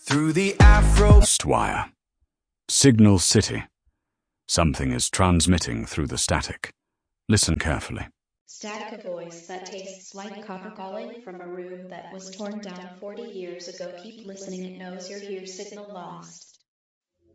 Through the Afro Wire. Signal City. Something is transmitting through the static. Listen carefully. Static, a voice that tastes like copper calling from a room that was torn down 40 years ago. Keep listening, it knows you're here. Signal lost.